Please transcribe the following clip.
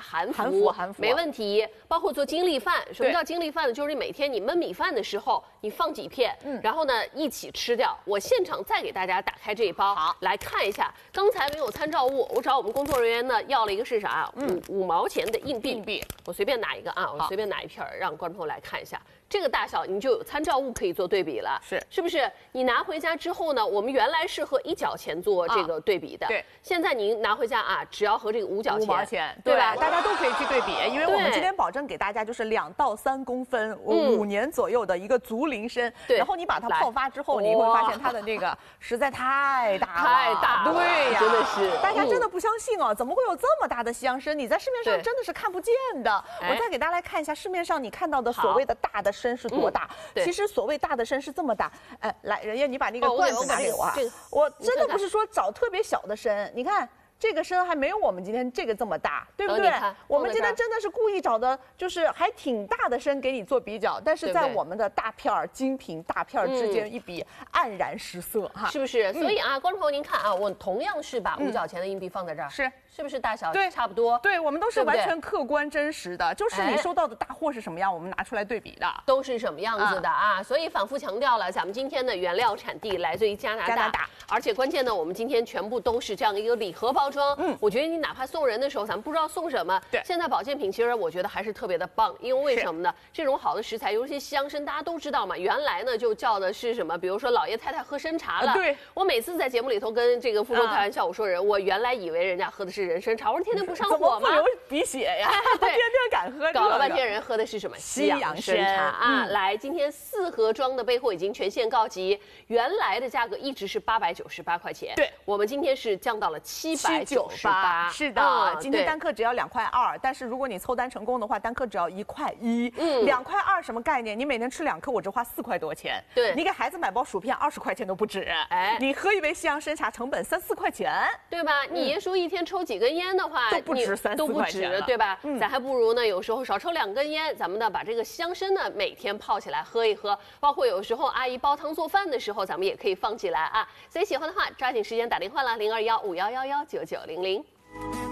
含服，没问题。包括做精力饭，什么叫精力饭呢？就是你每天你焖米饭的时候，你放几片，然后呢一起吃掉。我现场再给大家打开这一包，好来看一下。刚才没有参照物，我找我们工作人员呢要了一个是啥？5毛钱的硬币。我随便拿一个啊，我随便拿一片，让观众朋友来看一下。这个大小你就有参照物可以做对比了，是不是？你拿回家之后呢，我们原来是和1角钱做这个对比的，对，现在您拿回家啊，只要和这个5角钱，5 毛钱，对吧？大家都可以去对比，因为我们今天保证给大家就是2到3公分，5年左右的一个足龄参，然后你把它泡发之后，你会发现它的那个实在太大了， 太大了， 对呀， 真的是， 大家真的不相信哦，怎么会有这么大的香参？你在市面上真的是看不见的。我再给大家来看一下市面上你看到的所谓的大的参是多大？其实所谓大的参是这么大，来，人家你把那个罐子拿给我啊！我真的不是说找特别小的参，你看这个参还没有我们今天这个这么大，对不对？我们今天真的是故意找的，就是还挺大的参给你做比较，但是在我们的大片精品大片之间一比，黯然失色哈， 是不是？所以啊，观众朋友您看啊，我同样是把5角钱的硬币放在这儿，是不是大小差不多？ 对，我们都是完全客观真实的，就是你收到的大货是什么样，我们拿出来对比的， 都是什么样子的啊？所以反复强调了，咱们今天的原料产地来自于加拿大，而且关键呢，我们今天全部都是这样一个礼盒包装。我觉得你哪怕送人的时候，咱们不知道送什么。对，现在保健品其实我觉得还是特别的棒，因为为什么呢？这种好的食材，尤其香参，大家都知道嘛，原来呢就叫的是什么？比如说老爷太太喝参茶了。对，我每次在节目里头跟这个傅周开玩笑，我说我原来以为人家喝的是人参茶，我说天天不上火吗？ 流鼻血呀！对，天天敢喝。 搞了半天人喝的是什么？西洋参茶啊！来，今天4盒装的备货已经全线告急，原来的价格一直是898块钱，对，我们今天是降到了798。 是的，今天单克只要2块2，但是如果你凑单成功的话，单克只要1块1。2块2什么概念？你每天吃2颗，我只花4块多钱。对，你给孩子买包薯片20块钱都不止。你喝一杯西洋参茶成本3、4块钱， 对吧？你爷叔一天抽几根烟的话， 都不止3、4块钱， 对吧？咱还不如呢，有时候少抽2根烟，咱们呢把这个香参呢每天泡起来喝一喝，包括有时候阿姨煲汤做饭的时候，咱们也可以放起来啊。所以喜欢的话，抓紧时间打电话了，0215111990。